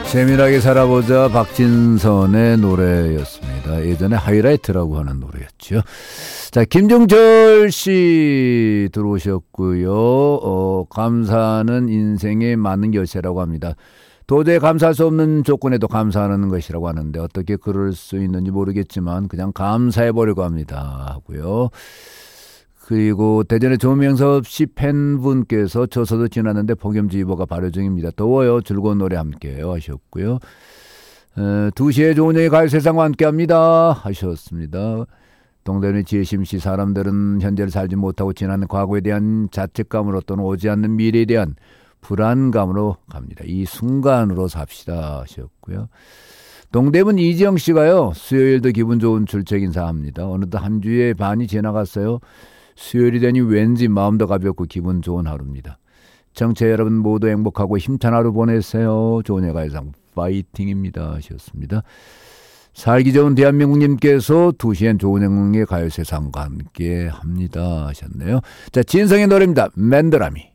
재미나게 살아보자 박진선의 노래였습니다. 예전에 하이라이트라고 하는 노래였죠. 자, 김종철 씨 들어오셨고요. 감사는 인생의 많은 열쇠라고 합니다. 도저히 감사할 수 없는 조건에도 감사하는 것이라고 하는데 어떻게 그럴 수 있는지 모르겠지만 그냥 감사해보려고 합니다 하고요. 그리고 대전의 조명섭 씨 팬분께서 저서도 지났는데 폭염주의보가 발효 중입니다. 더워요. 즐거운 노래 함께해요 하셨고요. 2시에 조은영의 가요세상과 함께합니다 하셨습니다. 동대문의 지혜심씨 사람들은 현재를 살지 못하고 지나는 과거에 대한 자책감으로 또는 오지 않는 미래에 대한 불안감으로 갑니다. 이 순간으로 삽시다 하셨고요. 동대문 이지영씨가요. 수요일도 기분 좋은 출첵 인사합니다. 어느덧 한 주의 반이 지나갔어요. 수요일이 되니 왠지 마음도 가볍고 기분 좋은 하루입니다. 청취자 여러분 모두 행복하고 힘찬 하루 보내세요. 조은의 가요상 파이팅입니다 하셨습니다. 살기 좋은 대한민국님께서 2시엔 조은의 가요세상과 함께 합니다 하셨네요. 자, 진성의 노래입니다. 맨드라미.